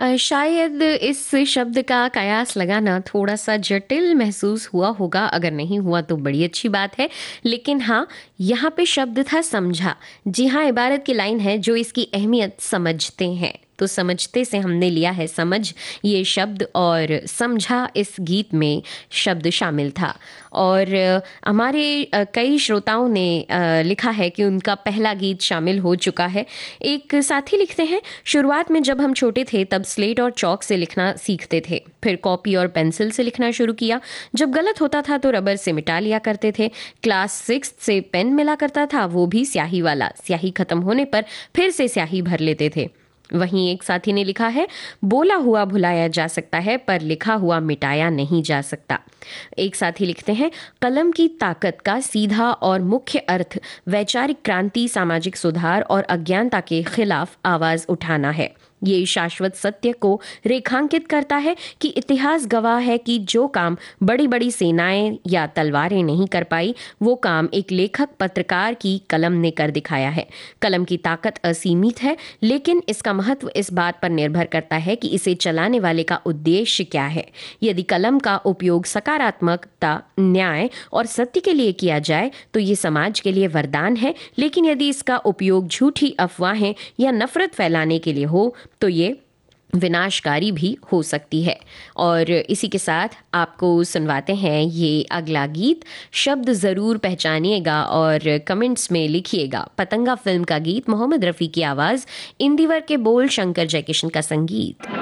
शायद इस शब्द का कयास लगाना थोड़ा-सा जटिल महसूस हुआ होगा, अगर नहीं हुआ तो बड़ी अच्छी बात है। लेकिन हाँ, यहाँ पे शब्द था समझा। जी हाँ, इबारत की लाइन है, जो इसकी अहमियत समझते हैं। तो समझते से हमने लिया है समझ ये शब्द, और समझा इस गीत में शब्द शामिल था। और हमारे कई श्रोताओं ने लिखा है कि उनका पहला गीत शामिल हो चुका है। एक साथी लिखते हैं, शुरुआत में जब हम छोटे थे तब स्लेट और चौक से लिखना सीखते थे, फिर कॉपी और पेंसिल से लिखना शुरू किया। जब गलत होता था तो रबर से मिटा लिया करते थे। क्लास 6 से पेन मिला करता था, वो भी स्याही वाला। स्याही खत्म होने पर फिर से स्याही भर लेते थे। वहीं एक साथी ने लिखा है, बोला हुआ भुलाया जा सकता है पर लिखा हुआ मिटाया नहीं जा सकता। एक साथी लिखते हैं, कलम की ताकत का सीधा और मुख्य अर्थ वैचारिक क्रांति, सामाजिक सुधार और अज्ञानता के खिलाफ आवाज उठाना है। ये शाश्वत सत्य को रेखांकित करता है कि इतिहास गवाह है कि जो काम बड़ी बड़ी सेनाएं या तलवारें नहीं कर पाई, वो काम एक लेखक पत्रकार की कलम ने कर दिखाया है। कलम की ताकत असीमित है, लेकिन इसका महत्व इस बात पर निर्भर करता है कि इसे चलाने वाले का उद्देश्य क्या है। यदि कलम का उपयोग सकारात्मकता, न्याय और सत्य के लिए किया जाए तो ये समाज के लिए वरदान है, लेकिन यदि इसका उपयोग झूठी अफवाहें या नफरत फैलाने के लिए हो तो ये विनाशकारी भी हो सकती है। और इसी के साथ आपको सुनवाते हैं ये अगला गीत। शब्द ज़रूर पहचानिएगा और कमेंट्स में लिखिएगा। पतंगा फिल्म का गीत, मोहम्मद रफ़ी की आवाज़, इंदिवर के बोल, शंकर जयकिशन का संगीत।